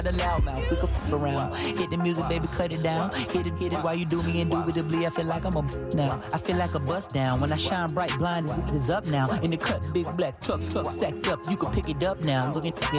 the loudmouth, we can f around. Hit the music, baby, cut it down. Hit it while you do me indubitably. I feel like I'm a now. I feel like a bust down. When I shine bright, blind is up now. In the cut, big black truck sacked up. You can pick it up now. Looking